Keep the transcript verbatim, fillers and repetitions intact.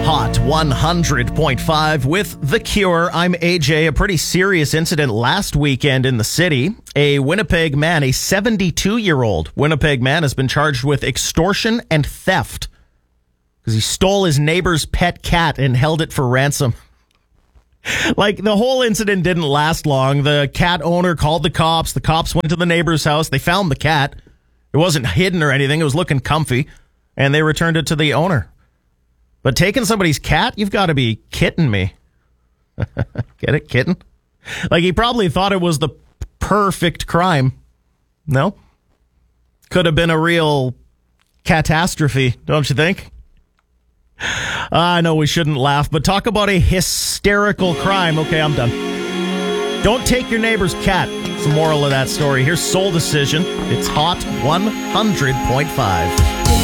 Hot one hundred point five with The Cure. I'm A J. A pretty serious incident last weekend in the city. A Winnipeg man, a seventy-two-year-old Winnipeg man, has been charged with extortion and theft because he stole his neighbor's pet cat and held it for ransom. Like, the whole incident didn't last long. The cat owner called the cops. The cops went to the neighbor's house. They found the cat. It wasn't hidden or anything. It was looking comfy, and they returned it to the owner. But taking somebody's cat, you've got to be kidding me. Get it, kitten? Like, he probably thought it was the perfect crime. No? Could have been a real catastrophe, don't you think? I know we shouldn't laugh, but talk about a hysterical crime. Okay, I'm done. Don't take your neighbor's cat. It's the moral of that story. Here's Soul Decision. It's Hot one hundred point five.